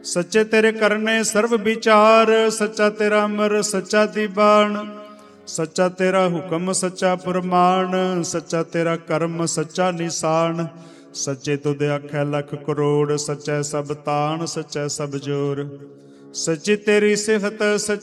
सच्चे तेरे करने सर्व विचार, सच्चा तेरा अमर सच्चा दीवान, सच्चा तेरा हुक्म सच्चा प्रमाण, सच्चा तेरा कर्म सच्चा निशान। सच्चे तुद आखै लख करोड़, सच्चै सब तान सच्चै सब जोर। सच्ची तेरी सिफत सच्ची